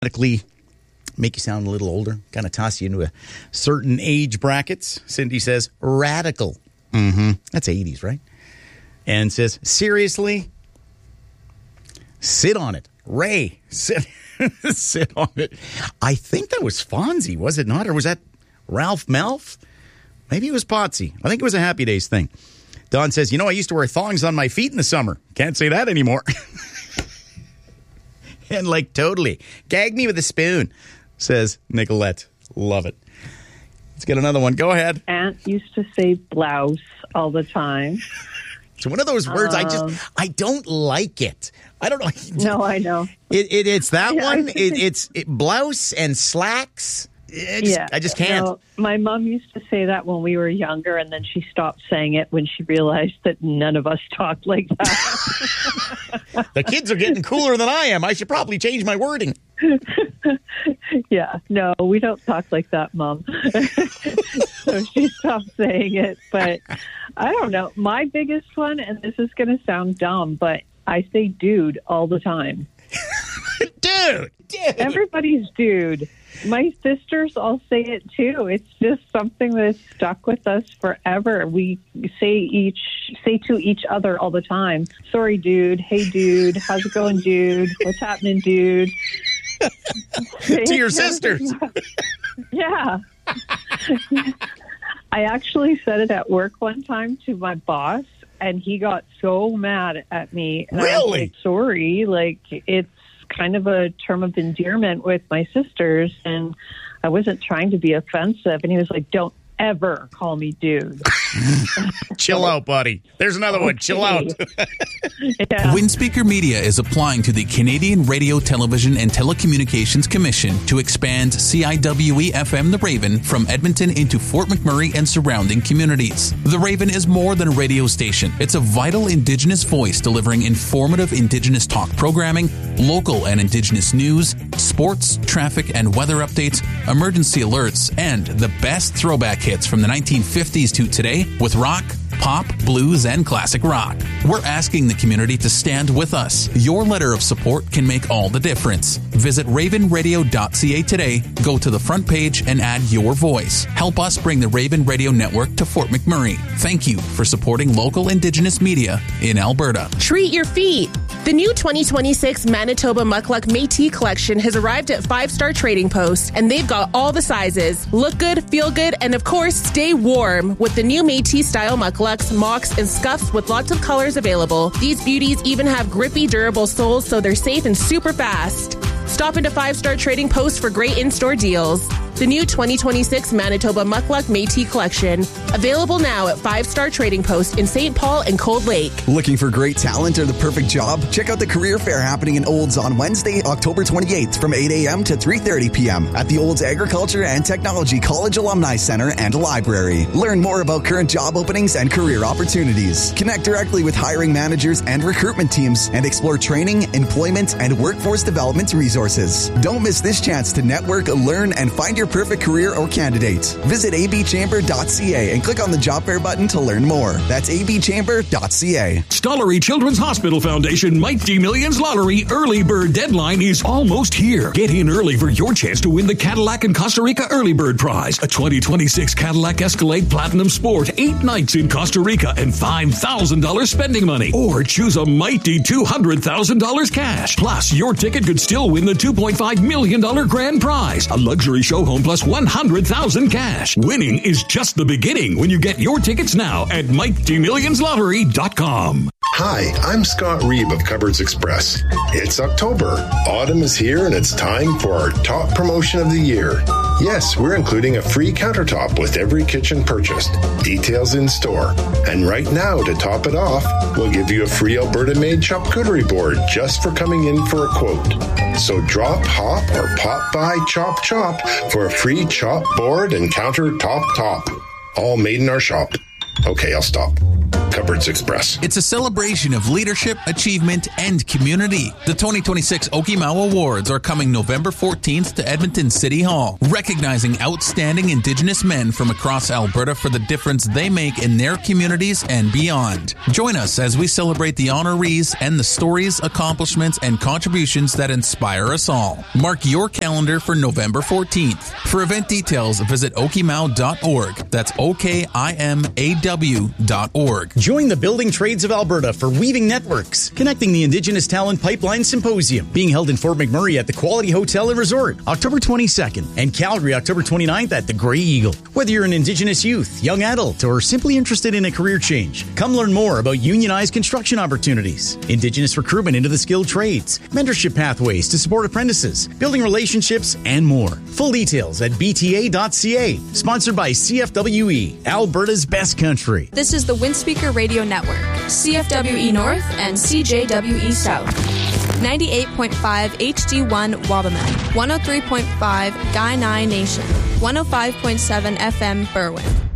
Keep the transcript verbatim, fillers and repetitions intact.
automatically make you sound a little older, kind of toss you into a certain age brackets. Cindy says, radical. Mm-hmm. That's eighties, right? And says, seriously? Sit on it. Ray, sit, sit on it. I think that was Fonzie, was it not? Or was that Ralph Malph? Maybe it was Potsy. I think it was a Happy Days thing. Don says, you know, I used to wear thongs on my feet in the summer. Can't say that anymore. And like, totally. Gag me with a spoon, says Nicolette. Love it. Let's get another one. Go ahead. Aunt used to say blouse all the time. It's one of those words um, I just, I don't like it. I don't know. No, I know. It, it It's that yeah, one. It, it's it, blouse and slacks. I just, yeah, I just can't. No, my mom used to say that when we were younger, and then she stopped saying it when she realized that none of us talked like that. The kids are getting cooler than I am. I should probably change my wording. Yeah, no, we don't talk like that, Mom. So she stopped saying it. But I don't know. My biggest one, and this is going to sound dumb, but I say dude all the time. Dude, dude. Everybody's dude. My sisters all say it too. It's just something that's stuck with us forever. We say each say to each other all the time, sorry, dude. Hey, dude. How's it going, dude? What's happening, dude? To your sisters. Yeah. I actually said it at work one time to my boss, and he got so mad at me. And really? I was like, sorry. Like, it's kind of a term of endearment with my sisters, and I wasn't trying to be offensive. And he was like, don't ever call me dude. Chill out, buddy. There's another okay. one. Chill out. Yeah. Windspeaker Media is applying to the Canadian Radio, Television and Telecommunications Commission to expand C I W E F M The Raven from Edmonton into Fort McMurray and surrounding communities. The Raven is more than a radio station. It's a vital Indigenous voice delivering informative Indigenous talk programming, local and Indigenous news, sports, traffic and weather updates, emergency alerts, and the best throwback hits from the nineteen fifties to today with rock, pop, blues, and classic rock. We're asking the community to stand with us. Your letter of support can make all the difference. Visit raven radio dot c a today, go to the front page, and add your voice. Help us bring the Raven Radio Network to Fort McMurray. Thank you for supporting local Indigenous media in Alberta. Treat your feet. The new twenty twenty-six Manitoba Mukluk Métis collection has arrived at Five Star Trading Post, and they've got all the sizes. Look good, feel good, and of course, stay warm with the new Métis style mukluks, mocks, and scuffs with lots of colors available. These beauties even have grippy, durable soles, so they're safe and super fast. Stop into Five Star Trading Post for great in-store deals. The new twenty twenty-six Manitoba Mukluk Métis collection. Available now at Five Star Trading Post in Saint Paul and Cold Lake. Looking for great talent or the perfect job? Check out the career fair happening in Olds on Wednesday, October twenty-eighth from eight a.m. to three thirty p.m. at the Olds Agriculture and Technology College Alumni Center and Library. Learn more about current job openings and career opportunities. Connect directly with hiring managers and recruitment teams and explore training, employment, and workforce development resources. Don't miss this chance to network, learn, and find your perfect career or candidate. Visit a b chamber dot c a and click on the job fair button to learn more. That's a b chamber dot c a. Stollery Children's Hospital Foundation Mighty Millions Lottery early bird deadline is almost here. Get in early for your chance to win the Cadillac and Costa Rica early bird prize, a twenty twenty-six Cadillac Escalade Platinum Sport, eight nights in Costa Rica, and five thousand dollars spending money. Or choose a mighty two hundred thousand dollars cash. Plus, your ticket could still win the two point five million dollars grand prize, a luxury show home plus one hundred thousand dollars cash. Winning is just the beginning when you get your tickets now at mighty millions lottery dot com. Hi, I'm Scott Reeb of Cupboards Express. It's October. Autumn is here and it's time for our top promotion of the year. Yes, we're including a free countertop with every kitchen purchased. Details in store. And right now, to top it off, we'll give you a free Alberta-made charcuterie board just for coming in for a quote. So drop, hop, or pop by Chop Chop for a free chop board and countertop top. All made in our shop. Okay, I'll stop. Cupboards Express. It's a celebration of leadership, achievement, and community. The twenty twenty-six Okimau Awards are coming November fourteenth to Edmonton City Hall, recognizing outstanding Indigenous men from across Alberta for the difference they make in their communities and beyond. Join us as we celebrate the honorees and the stories, accomplishments, and contributions that inspire us all. Mark your calendar for November fourteenth. For event details, visit okimau dot org. That's O K I M A W dot org. Join the Building Trades of Alberta for Weaving Networks, connecting the Indigenous Talent Pipeline Symposium, being held in Fort McMurray at the Quality Hotel and Resort, October twenty-second, and Calgary, October twenty-ninth at the Grey Eagle. Whether you're an Indigenous youth, young adult, or simply interested in a career change, come learn more about unionized construction opportunities, Indigenous recruitment into the skilled trades, mentorship pathways to support apprentices, building relationships, and more. Full details at b t a dot c a. Sponsored by C F W E, Alberta's best country. This is the Windspeaker Radio Network, C F W E North and C J W E South. ninety-eight point five H D one Wabamun, one oh three point five Guy Nye Nation, one oh five point seven F M Berwyn.